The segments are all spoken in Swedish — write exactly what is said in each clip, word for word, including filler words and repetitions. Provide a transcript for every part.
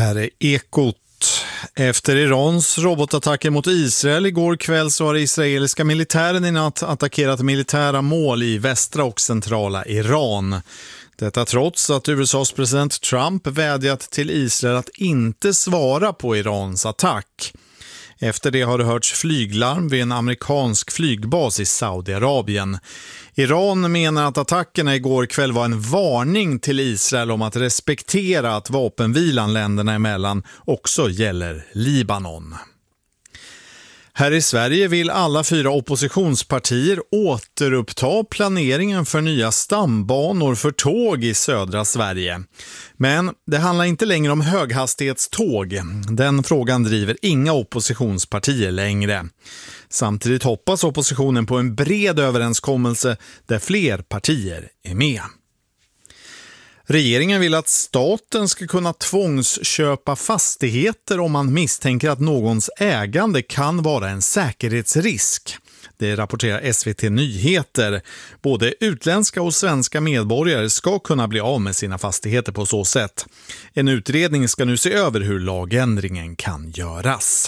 Här är Ekot. Efter Irans robotattacker mot Israel igår kväll så har israeliska militären i natt attackerat militära mål i västra och centrala Iran. Detta trots att U S A:s president Trump vädjat till Israel att inte svara på Irans attack. Efter det har det hörts flyglarm vid en amerikansk flygbas i Saudiarabien. Iran menar att attackerna igår kväll var en varning till Israel om att respektera att vapenvilan länderna emellan också gäller Libanon. Här i Sverige vill alla fyra oppositionspartier återuppta planeringen för nya stambanor för tåg i södra Sverige. Men det handlar inte längre om höghastighetståg. Den frågan driver inga oppositionspartier längre. Samtidigt hoppas oppositionen på en bred överenskommelse där fler partier är med. Regeringen vill att staten ska kunna tvångsköpa fastigheter om man misstänker att någons ägande kan vara en säkerhetsrisk. Det rapporterar S V T Nyheter. Både utländska och svenska medborgare ska kunna bli av med sina fastigheter på så sätt. En utredning ska nu se över hur lagändringen kan göras.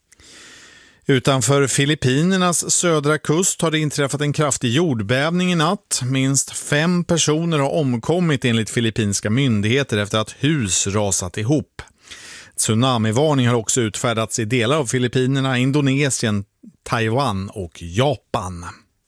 Utanför Filippinernas södra kust har det inträffat en kraftig jordbävning i natt. Minst fem personer har omkommit enligt filippinska myndigheter efter att hus rasat ihop. Tsunamivarning har också utfärdats i delar av Filippinerna, Indonesien, Taiwan och Japan.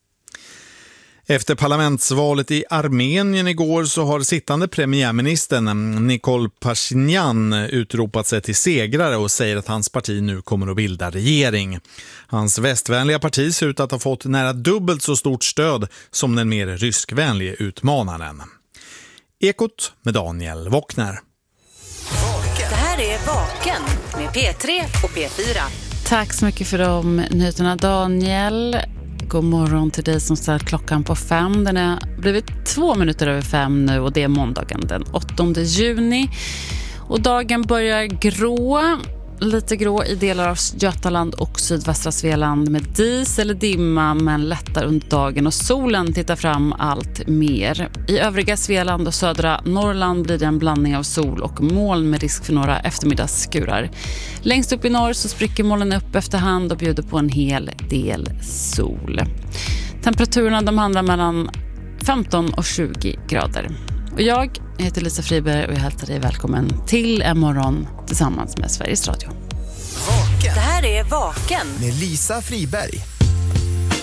Efter parlamentsvalet i Armenien igår så har sittande premiärministern Nikol Pashinyan utropat sig till segrare och säger att hans parti nu kommer att bilda regering. Hans västvänliga parti ser ut att ha fått nära dubbelt så stort stöd som den mer ryskvänliga utmanaren. Ekot med Daniel Wockner. Det här är Vaken med P tre och P fyra. Tack så mycket för de nyheterna, Daniel. God morgon till dig som ställt klockan på fem. Den har blivit två minuter över fem nu och det är måndagen den åttonde juni. Och dagen börjar grå, lite grå i delar av Götaland och sydvästra Svealand med dis eller dimma men lättar under dagen och solen tittar fram allt mer. I övriga Svealand och södra Norrland blir det en blandning av sol och moln med risk för några eftermiddagsskurar. Längst upp i norr så spricker molnen upp efterhand och bjuder på en hel del sol. Temperaturerna de handlar mellan femton och tjugo grader. Och jag heter Lisa Friberg och jag hälsar dig välkommen till en morgon tillsammans med Sveriges Radio. Vaken. Det här är Vaken med Lisa Friberg.